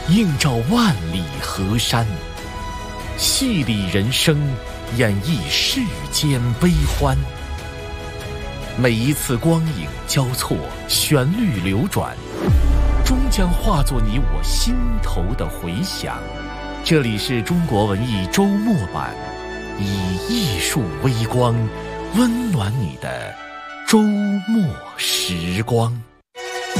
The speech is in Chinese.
映照万里河山，戏理人生，演绎世间悲欢。每一次光影交错，旋律流转，终将化作你我心头的回响。这里是中国文艺周末版，以艺术微光温暖你的周末时光。